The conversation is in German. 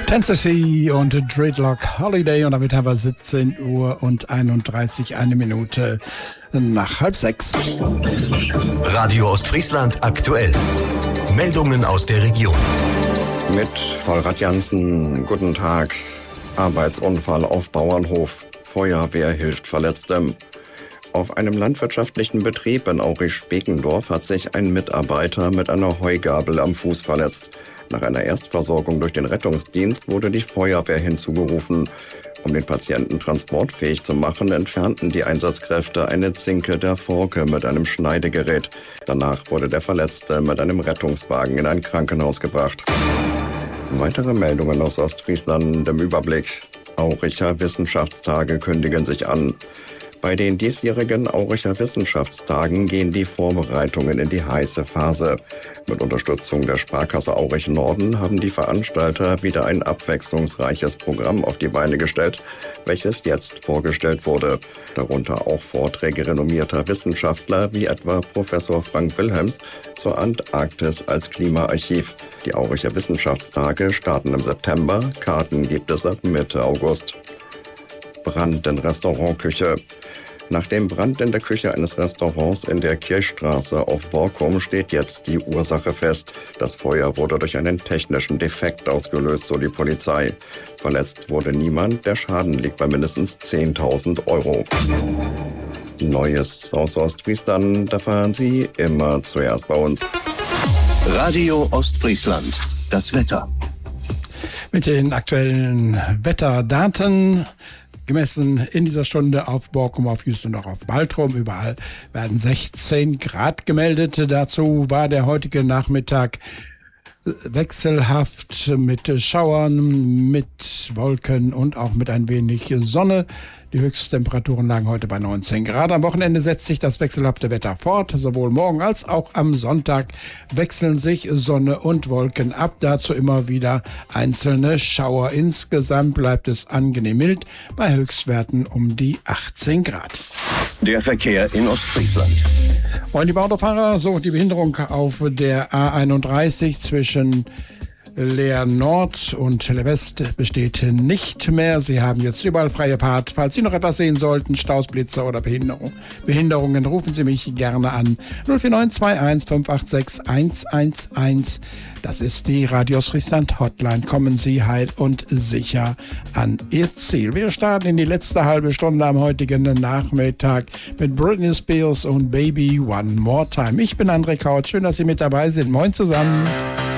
Tennessee und Dreadlock Holiday, und damit haben wir 17 Uhr und 31, eine Minute nach 5:30. Radio Ostfriesland aktuell. Meldungen aus der Region. Mit Vollrad Jansen, guten Tag. Arbeitsunfall auf Bauernhof. Feuerwehr hilft Verletztem. Auf einem landwirtschaftlichen Betrieb in Aurich-Speckendorf hat sich ein Mitarbeiter mit einer Heugabel am Fuß verletzt. Nach einer Erstversorgung durch den Rettungsdienst wurde die Feuerwehr hinzugerufen. Um den Patienten transportfähig zu machen, entfernten die Einsatzkräfte eine Zinke der Forke mit einem Schneidegerät. Danach wurde der Verletzte mit einem Rettungswagen in ein Krankenhaus gebracht. Weitere Meldungen aus Ostfriesland im Überblick. Auricher Wissenschaftstage kündigen sich an. Bei den diesjährigen Auricher Wissenschaftstagen gehen die Vorbereitungen in die heiße Phase. Mit Unterstützung der Sparkasse Aurich Norden haben die Veranstalter wieder ein abwechslungsreiches Programm auf die Beine gestellt, welches jetzt vorgestellt wurde. Darunter auch Vorträge renommierter Wissenschaftler wie etwa Professor Frank Wilhelms zur Antarktis als Klimaarchiv. Die Auricher Wissenschaftstage starten im September, Karten gibt es ab Mitte August. Brand in Restaurantküche. Nach dem Brand in der Küche eines Restaurants in der Kirchstraße auf Borkum steht jetzt die Ursache fest. Das Feuer wurde durch einen technischen Defekt ausgelöst, so die Polizei. Verletzt wurde niemand, der Schaden liegt bei mindestens 10.000 Euro. Neues aus Ostfriesland, da fahren Sie immer zuerst bei uns. Radio Ostfriesland, das Wetter. Mit den aktuellen Wetterdaten. Gemessen in dieser Stunde auf Borkum, auf Jüst und auch auf Baltrum. Überall werden 16 Grad gemeldet. Dazu war der heutige Nachmittag wechselhaft mit Schauern, mit Wolken und auch mit ein wenig Sonne. Die Höchsttemperaturen lagen heute bei 19 Grad. Am Wochenende setzt sich das wechselhafte Wetter fort. Sowohl morgen als auch am Sonntag wechseln sich Sonne und Wolken ab. Dazu immer wieder einzelne Schauer. Insgesamt bleibt es angenehm mild bei Höchstwerten um die 18 Grad. Der Verkehr in Ostfriesland. Und die Autofahrer, so die Behinderung auf der A31 zwischen Leer Nord und Leer West besteht nicht mehr. Sie haben jetzt überall freie Fahrt. Falls Sie noch etwas sehen sollten, Staus, Blitzer oder Behinderungen, rufen Sie mich gerne an. 04921 586 111. Das ist die Radio Ostfriesland Hotline. Kommen Sie heil und sicher an Ihr Ziel. Wir starten in die letzte halbe Stunde am heutigen Nachmittag mit Britney Spears und Baby One More Time. Ich bin André Kaut. Schön, dass Sie mit dabei sind. Moin zusammen.